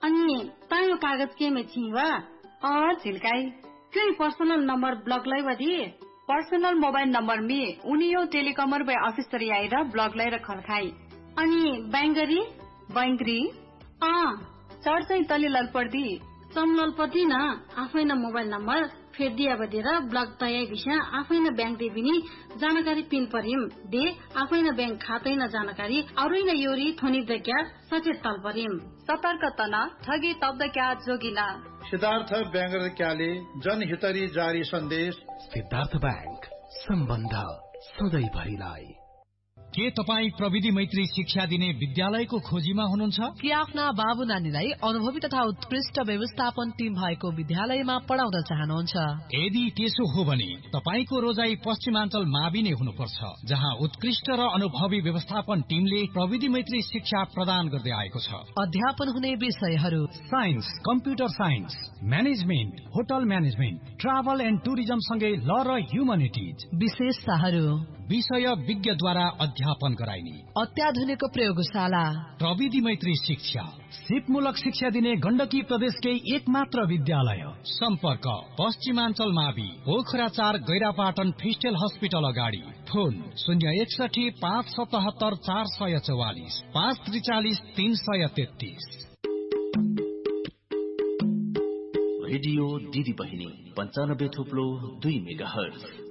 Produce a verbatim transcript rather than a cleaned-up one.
अनि तायो कागज के में छीवा अ झिल्काई क्यों पर्सनल नंबर ब्लॉक लाई वदी पर्सनल मोबाइल नंबर में उनियो टेलिकमर बे ऑफिस तरी आएर ब्लॉक लाई रखल खाई अनि बैंगरी बैंगरी अ चढ चाहिँ तली ललपर्दी समललपति न आफैन मोबाइल नम्बर फेर दिया बदेर ब्लॉक तय विषय आफैन बैंक दे बिनी जानकारी पिन परिम दे आफैन बैंक खातै न जानकारी अरुइन योरी थोनी दक्या सचेत तल परिम सतर्क तना ठगी तब्द क्या जोगिना सिद्धार्थ बैंगर क्याले जनहितरी जारी सन्देश सिद्धार्थ बैंक सम्बन्ध सधैँ भरिलाई। के तपाईँ प्रविधि मैत्री शिक्षा दिने विद्यालयको खोजीमा हुनुहुन्छ कि आफ्ना बाबु नानीलाई अनुभवी तथा उत्कृष्ट व्यवस्थापन टिम भएको विद्यालयमा पढाउन चाहनुहुन्छ? यदि त्यसो हो भने तपाईको रोजाई पश्चिमाञ्चल मावि नै हुनुपर्छ, जहाँ उत्कृष्ट र अनुभवी व्यवस्थापन टिमले प्रविधि मैत्री शिक्षा प्रदान गर्दै आएको छ। अध्यापन हुने विषयहरू science, computer science, management, hotel management, travel and tourism सँगै ल र ह्युमनिटिज। विशेषताहरू विषय विज्ञद्वारा अध्यापन गराइने अत्याधुनिक प्रयोगशाला, प्रविधि मैत्री शिक्षा, सिपमूलक शिक्षा दिने गण्डकी प्रदेशकै एक मात्र विद्यालय। सम्पर्क पश्चिमाञ्चल मावि पोखरा चार गैरापाटन फिस्टेल हस्पिटल अगाडि। फोन शून्य एकसठी पाँच सतहत्तर चार सय चौवालिस पाँच त्रिचालिस तीन सय तेत्तीस। रेडियो दिदी बहिनी पञ्चानब्बे थुप्लो दुई मेगा हर्ज।